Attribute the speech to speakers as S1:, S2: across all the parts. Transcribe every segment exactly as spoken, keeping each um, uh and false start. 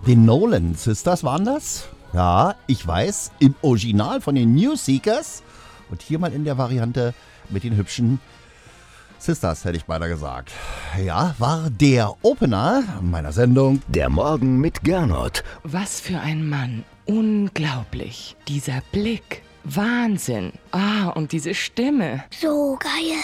S1: Die Nolan Sisters waren das? Ja, ich weiß, im Original von den New Seekers und hier mal in der Variante mit den hübschen Sisters, hätte ich beinahe gesagt. Ja, war der Opener meiner Sendung.
S2: Der Morgen mit Gernot.
S3: Was für ein Mann. Unglaublich. Dieser Blick. Wahnsinn. Ah, und diese Stimme.
S4: So geil.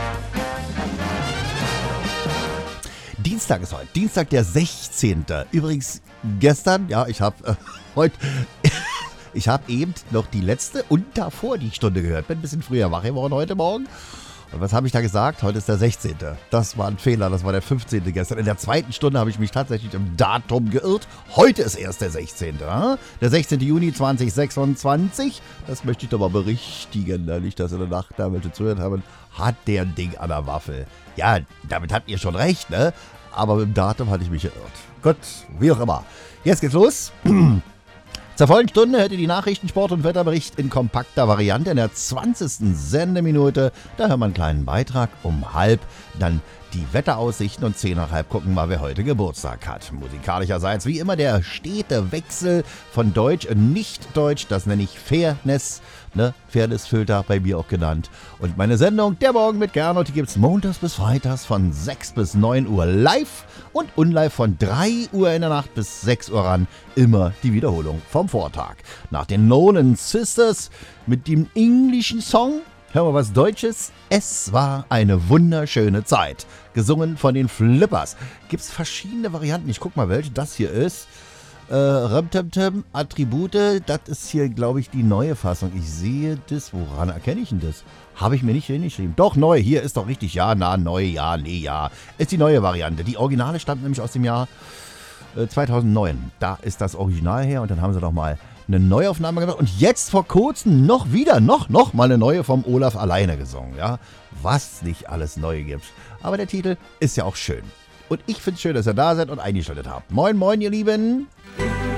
S1: Dienstag ist heute. Dienstag, der sechzehnte Übrigens, gestern, ja, ich habe äh, heute, ich habe eben noch die letzte und davor die Stunde gehört. Bin ein bisschen früher wach geworden heute Morgen. Und was habe ich da gesagt? Heute ist der sechzehnte Das war ein Fehler, das war der fünfzehnte gestern. In der zweiten Stunde habe ich mich tatsächlich im Datum geirrt. Heute ist erst der sechzehnte Ja? Der sechzehnte Juni zweitausendsechsundzwanzig Das möchte ich doch mal berichtigen, nicht, dass in der Nacht da welche zuhört haben. Hat der ein Ding an der Waffel. Ja, damit habt ihr schon recht, ne? Aber mit dem Datum hatte ich mich geirrt. Gut, wie auch immer. Jetzt geht's los. Zur vollen Stunde hört ihr die Nachrichten, Sport- und Wetterbericht in kompakter Variante. In der zwanzigsten Sendeminute, da hören wir einen kleinen Beitrag um halb. Dann die Wetteraussichten und zehn nach halb gucken mal, wer heute Geburtstag hat. Musikalischerseits wie immer der stete Wechsel von Deutsch und Nicht-Deutsch. Das nenne ich Fairness, ne? Fairness-Filter bei mir auch genannt. Und meine Sendung, der Morgen mit Gernot, die gibt es montags bis freitags von sechs bis neun Uhr live und unlive von drei Uhr in der Nacht bis sechs Uhr ran. Immer die Wiederholung vom Vortag. Nach den Nolan Sisters mit dem englischen Song hören wir was Deutsches. Es war eine wunderschöne Zeit. Gesungen von den Flippers. Gibt es verschiedene Varianten. Ich guck mal, welche das hier ist. Äh, Remtemtem, Attribute. Das ist hier, glaube ich, die neue Fassung. Ich sehe das. Woran erkenne ich denn das? Habe ich mir nicht hingeschrieben. Doch, neu. Hier ist doch richtig. Ja, na, neu, ja, nee, ja. Ist die neue Variante. Die Originale stammt nämlich aus dem Jahr äh, zweitausendneun Da ist das Original her. Und dann haben sie doch mal eine Neuaufnahme gemacht und jetzt vor kurzem noch wieder, noch, noch mal eine neue vom Olaf alleine gesungen, ja. Was nicht alles neu gibt. Aber der Titel ist ja auch schön. Und ich finde es schön, dass ihr da seid und eingeschaltet habt. Moin, moin, ihr Lieben.